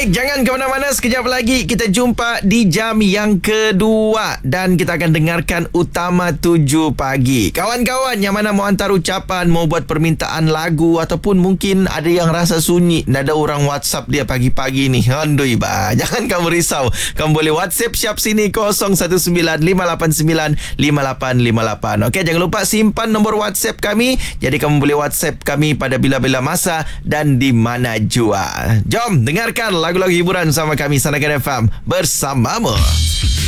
Baik, jangan ke mana-mana. Sekejap lagi kita jumpa di jam yang kedua dan kita akan dengarkan Utama 7 pagi. Kawan-kawan yang mana mau hantar ucapan, mau buat permintaan lagu ataupun mungkin ada yang rasa sunyi, ada orang WhatsApp dia pagi-pagi ni. Andoi ba, jangan kamu risau. Kamu boleh WhatsApp siap sini 0195895858. Okey, jangan lupa simpan nombor WhatsApp kami. Jadi kamu boleh WhatsApp kami pada bila-bila masa dan di mana jua. Jom dengarkan lagu-lagu hiburan sama kami Sanakan FM bersamamu.